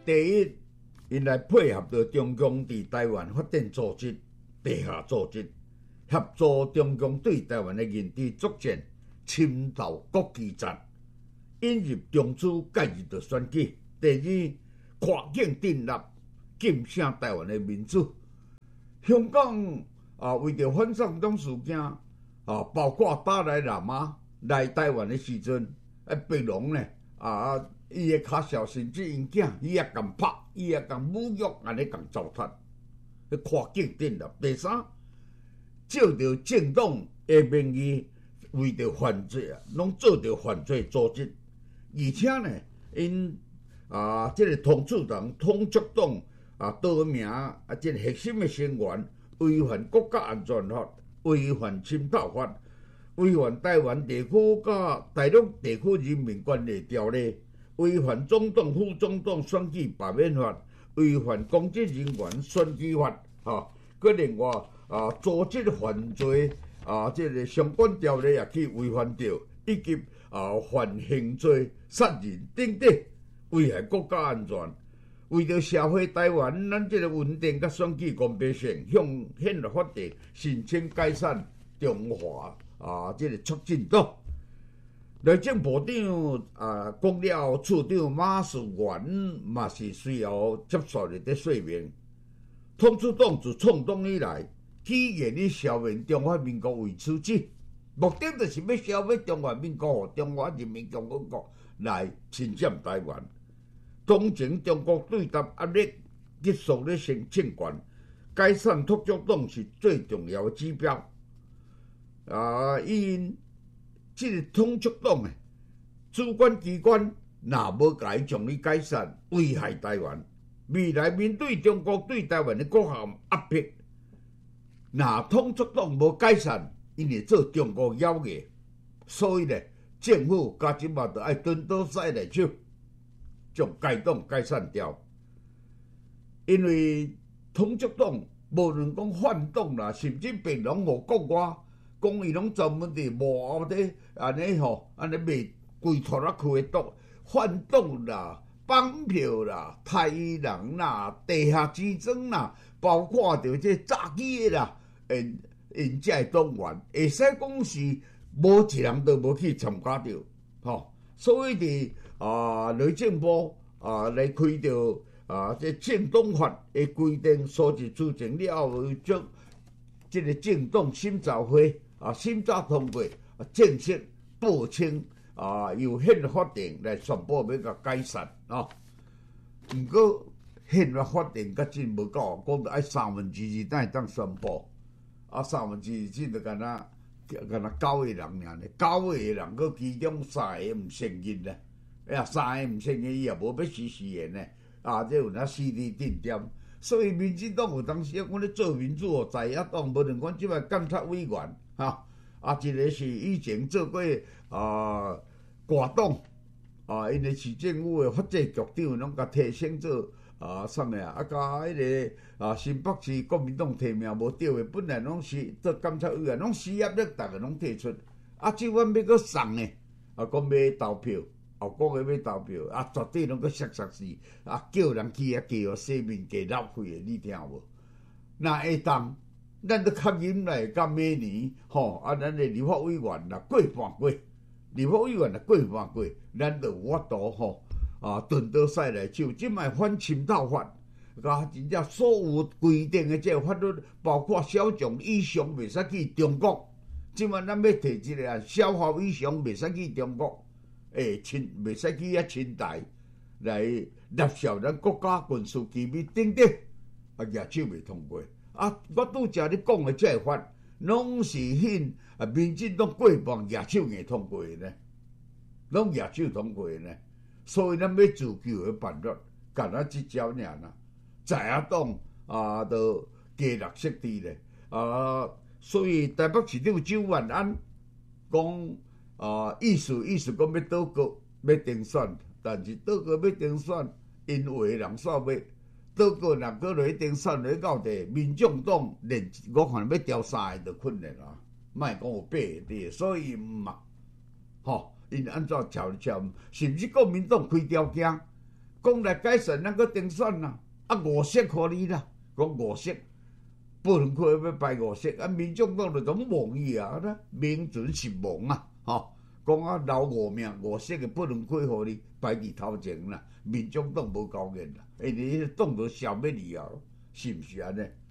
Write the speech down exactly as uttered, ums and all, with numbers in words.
第一，因来配合着中共伫台湾发展组织、地下组织，协助中共对台湾的认知作战，侵导国基战，引入中资介入着选举。第二，跨境订立禁声台湾的民主。香港啊，为着反送中事件啊，包括打来南妈来台湾的时阵，啊，白龙呢啊，伊的卡小甚至因囝，伊也共拍，伊也共侮辱，安尼共糟蹋，去跨境订立。第三，照着政党的名义，为着犯罪啊，拢做着犯罪组织，而且呢，因啊，即、这个统治党、统促党啊，多名啊，即、这个核心的成员违反国家安全法，违反侵讨法，违反台湾地区甲大陆地区人民关系条例，违反总统、副总统选举罢免法，违反公职人员选举法，哈，佮另外啊，组织犯罪啊，即、这个相关条例也去违反着，以及啊，犯刑罪、杀人等等，危害国家安全。为着社会台湾咱这个稳定甲选举公平性，向宪法法庭申请解散中华啊，这个促进党。内政部长啊，讲了，处长马世元嘛是随后接受了的说明。统促党自创党以来，起源于消灭中华民国为主旨，目的就是要消灭中华民国，中华人民共和国来侵占台湾。当前中国对台压力急速咧升政权，解散统促党是最重要的指标。啊，因即个统促党诶，主管机关若无甲伊将伊解散，危害台湾。未来面对中国对台湾的各项压迫，若统促党无解散，因会做中国妖孽。所以咧，政府加即马就爱蹲倒西来手。将该党解散掉，因为统促党无论讲反党啦，甚至平常无国外，讲伊拢专门伫幕后底安尼吼，安尼卖规拖拉区的党，反党啦、绑票啦、杀人啦、地下之争啦，包括着这炸机的啦，因因这党员，会使讲是无一人都无去参加着，吼，所以伫。啊，内政部啊来开着啊，这政党法的规定，所至组成了后，将这个政党审查会啊审查通过，啊正式报请啊由宪法法庭来宣布要甲解散啊。不过宪法法庭甲真无够，讲到爱三分之二才会当宣布，啊三分之二只就干那干那九个人尔呢，九个人佮其中三个唔承认咧。哎呀，三个唔承认，伊也无要实施的呢。啊，这有那四字定点，所以民进党有当时我咧做民主哦，在野党无论讲即摆监察委员哈，啊，一个是以前做过啊国党啊，因为市政府的发展局长，拢甲提升做啊啥物啊，啊甲迄个啊新北市国民党提名无对的，本来拢是做监察委员，拢施压力，逐个拢提出，啊，即阮要搁送呢，啊，讲要投票。后个月要投票，啊，绝对拢个杀杀死，啊，叫人去啊，加哦洗面加浪费的，你听无？那会当，咱都吸引来，甲明年吼，啊，咱的立法委员啦过半过，立法委员啦过半过，咱就有法度吼，啊，蹲倒西来手，即卖反侵讨法，甲真正所有规定的这个法律，包括小众以上袂使去中国，即卖咱要提一个啊，小号以上袂使去中国。诶，侵袂使去遐侵台来立效咱国家军事机密等等，啊，野手未通过。啊，我拄则你讲的这个法，拢是迄啊，民进党过半野手硬通过的呢，拢野手通过的呢。所以咱要自救的办法，干那即招尔啦。在野党啊，都加入设置咧啊，所以台北市长周万安讲。啊，意思意思讲要倒阁要定选，但是倒阁要定选，因为人煞要倒阁若阁落去定选落去到底，民众党连我看要调三个就困难啦，莫讲有八个滴，所以毋嘛，吼，因安怎调调，甚至国民党开条件， 讲来改选，咱搁定选啦，啊五色互你啦，讲五色，不能区要排五色，啊民众党就总妄议啊，啦名存实亡啊，吼，讲啊留五名五色嘅不能区互你排伫头前啦，民众党无高见啦，因为党都消灭你啊，是毋是安尼？